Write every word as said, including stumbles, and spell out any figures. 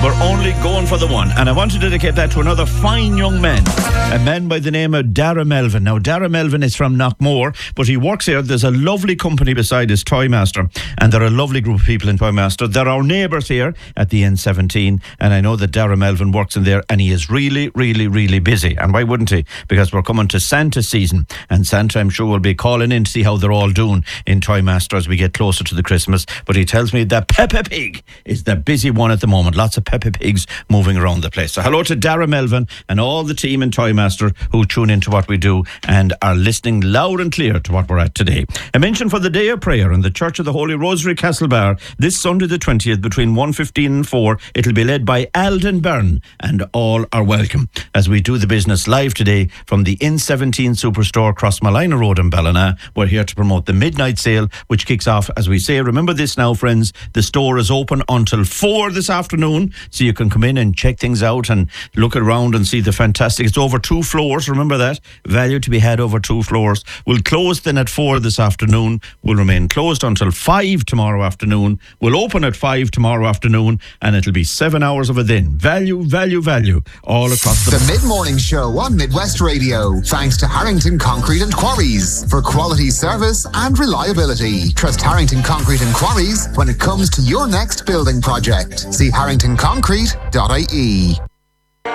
We're only going for the one. And I want to dedicate that to another fine young man, a man by the name of Dara Melvin. Now, Dara Melvin is from Knockmore, but he works here. There's a lovely company beside his, Toymaster, and they're a lovely group of people in Toymaster. They're our neighbours here at the N seventeen, and I know that Dara Melvin works in there, and he is really, really, really busy. And why wouldn't he? Because we're coming to Santa season, and Santa, I'm sure, will be calling in to see how they're all doing in Toymaster as we get closer to the Christmas. But he tells me that Peppa Pig is the busy one at the moment. Lots of Peppa Pigs moving around the place. So hello to Dara Melvin and all the team in Toymaster who tune into what we do and are listening loud and clear to what we're at today. A mention for the Day of Prayer in the Church of the Holy Rosary, Castlebar, this Sunday the twentieth between one fifteen and four. It'll be led by Alden Byrne, and all are welcome as we do the business live today from the N seventeen Superstore, Crossmalina Road in Ballina. We're here to promote the midnight sale, which kicks off, as we say, remember this now, friends, the store is open until four this afternoon, so you can come in and check things out and look around and see the fantastic. It's over two floors, remember that? Value to be had over two floors. We'll close then at four this afternoon. We'll remain closed until five tomorrow afternoon. We'll open at five tomorrow afternoon, and it'll be seven hours of it then. Value, value, value, all across the... The Mid-Morning Show on Midwest Radio, thanks to Harrington Concrete and Quarries for quality service and reliability. Trust Harrington Concrete and Quarries when it comes to your next building project. See harrington concrete dot I E.